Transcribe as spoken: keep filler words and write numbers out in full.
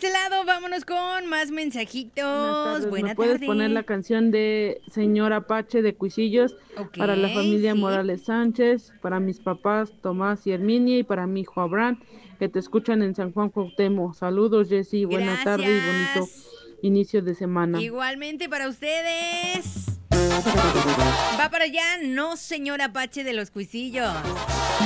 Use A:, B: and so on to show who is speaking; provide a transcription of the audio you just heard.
A: este lado, vámonos con más mensajitos. Buena
B: ¿Me puedes
A: tarde.
B: poner la canción de Señor Apache de Cuisillos
A: Ok,
B: para la familia
A: sí.
B: Morales Sánchez, para mis papás Tomás y Herminia y para mi hijo Abraham, que te escuchan en San Juan Cuauhtémoc? Saludos, Jessy, buena tarde y bonito
A: Gracias.
B: inicio de semana.
A: Igualmente para ustedes. Va para allá, no señor Apache de los Cuisillos.